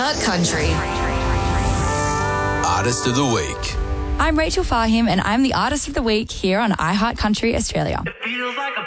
iHeart Country. Artist of the Week. I'm Rachel Fahim and I'm the Artist of the Week here on iHeart Country Australia. It feels like a